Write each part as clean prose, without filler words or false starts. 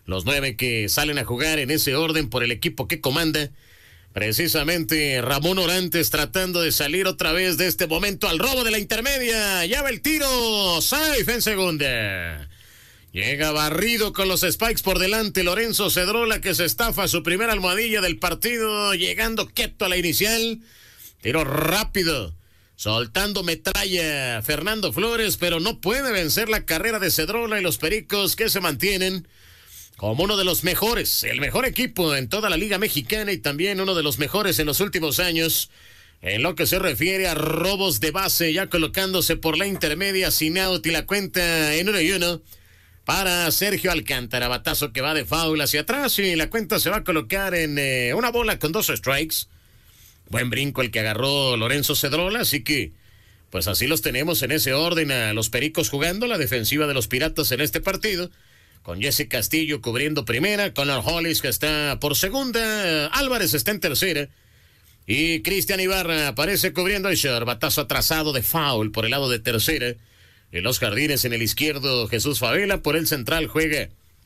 Los 9 que salen a jugar en ese orden por el equipo que comanda. Precisamente Ramón Orantes tratando de salir otra vez de este momento al robo de la intermedia. Ya va el tiro. Safe en segunda. Llega barrido con los Spikes por delante. Lorenzo Cedrola, que se estafa su primera almohadilla del partido. Llegando quieto a la inicial. Tiro rápido. Soltando metralla Fernando Flores, pero no puede vencer la carrera de Cedrola y los Pericos, que se mantienen como uno de los mejores, el mejor equipo en toda la Liga Mexicana y también uno de los mejores en los últimos años en lo que se refiere a robos de base, ya colocándose por la intermedia sin out y la cuenta en 1-1 para Sergio Alcántara. Batazo que va de foul hacia atrás y la cuenta se va a colocar en una bola con 2 strikes. Buen brinco el que agarró Lorenzo Cedrola, así que pues así los tenemos en ese orden a los Pericos jugando, la defensiva de los Piratas en este partido. Con Jesse Castillo cubriendo primera, Connor Hollis que está por segunda, Álvarez está en tercera y Cristian Ibarra aparece cubriendo el short. Batazo atrasado de foul por el lado de tercera. En los jardines en el izquierdo Jesús Favela, por el central juega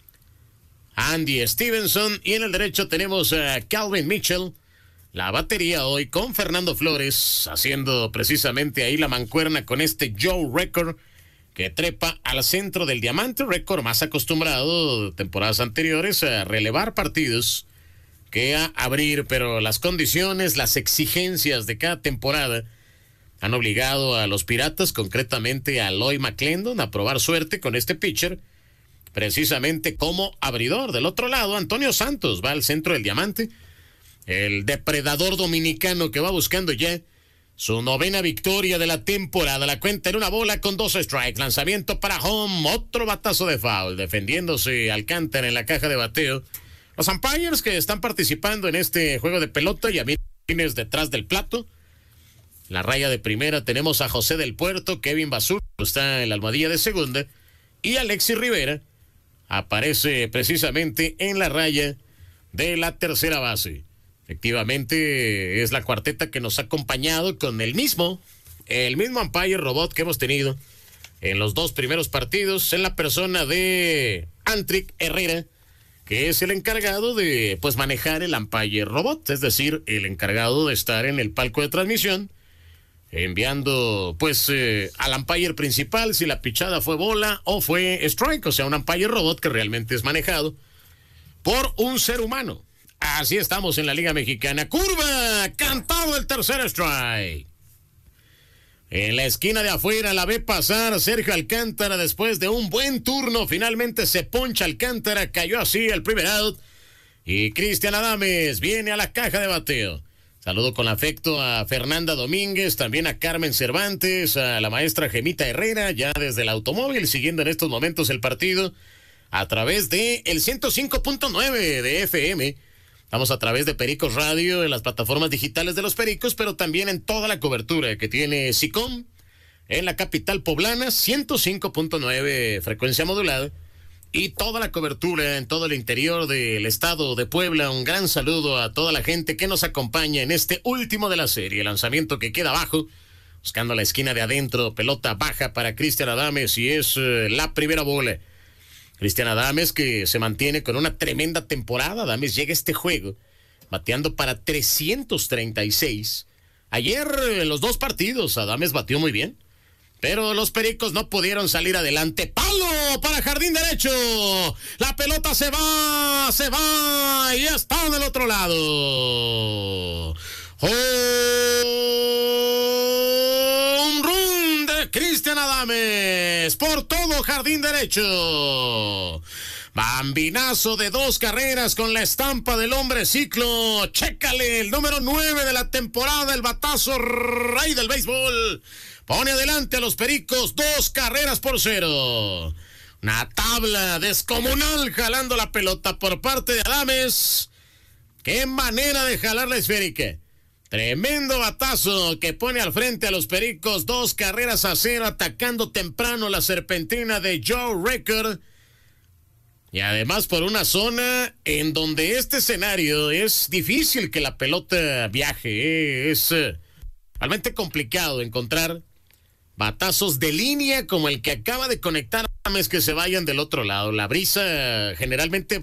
Andy Stevenson y en el derecho tenemos a Calvin Mitchell. La batería hoy con Fernando Flores haciendo precisamente ahí la mancuerna con este Joe Record, que trepa al centro del diamante. Récord más acostumbrado temporadas anteriores a relevar partidos que a abrir, pero las condiciones, las exigencias de cada temporada han obligado a los Piratas, concretamente a Loy McClendon, a probar suerte con este pitcher, precisamente como abridor. Del otro lado, Antonio Santos va al centro del diamante, el depredador dominicano que va buscando ya su 9ª victoria de la temporada. La cuenta en una bola con 2 strikes. Lanzamiento para home. Otro batazo de foul. Defendiéndose Alcántara en la caja de bateo. Los umpires que están participando en este juego de pelota y a mí detrás del plato. La raya de primera tenemos a José del Puerto. Kevin Basur está en la almohadilla de segunda. Y Alexis Rivera aparece precisamente en la raya de la tercera base. Efectivamente, es la cuarteta que nos ha acompañado con el mismo umpire robot que hemos tenido en los 2 primeros partidos, en la persona de Antric Herrera, que es el encargado de pues manejar el umpire robot, es decir, el encargado de estar en el palco de transmisión, enviando pues al umpire principal si la pichada fue bola o fue strike, o sea, un umpire robot que realmente es manejado por un ser humano. Así estamos en la Liga Mexicana. Curva, cantado el tercer strike. En la esquina de afuera la ve pasar Sergio Alcántara después de un buen turno. Finalmente se poncha Alcántara, cayó así el primer out. Y Cristian Adames viene a la caja de bateo. Saludo con afecto a Fernanda Domínguez, también a Carmen Cervantes, a la maestra Gemita Herrera, ya desde el automóvil, siguiendo en estos momentos el partido a través de el 105.9 de FM. Estamos a través de Pericos Radio, en las plataformas digitales de los Pericos, pero también en toda la cobertura que tiene SICOM, en la capital poblana, 105.9 frecuencia modulada, y toda la cobertura en todo el interior del estado de Puebla. Un gran saludo a toda la gente que nos acompaña en este último de la serie. El lanzamiento que queda abajo, buscando la esquina de adentro, pelota baja para Cristian Adames y es la primera bola. Cristian Adames, que se mantiene con una tremenda temporada. Adames llega a este juego bateando para 336. Ayer en los 2 partidos Adames batió muy bien, pero los Pericos no pudieron salir adelante. ¡Palo para jardín derecho! La pelota se va y está del otro lado. ¡Home run de Cristian Adames por todo jardín derecho! Bambinazo de 2 carreras con la estampa del hombre ciclo. Chécale, el número 9 de la temporada, el batazo rey del béisbol. Pone adelante a los Pericos 2-0. Una tabla descomunal jalando la pelota por parte de Adames. ¡Qué manera de jalar la esférica! Tremendo batazo que pone al frente a los Pericos, 2-0, atacando temprano la serpentina de Joe Record. Y además por una zona en donde este escenario es difícil que la pelota viaje. Es realmente complicado encontrar batazos de línea como el que acaba de conectar Adames que se vayan del otro lado. La brisa generalmente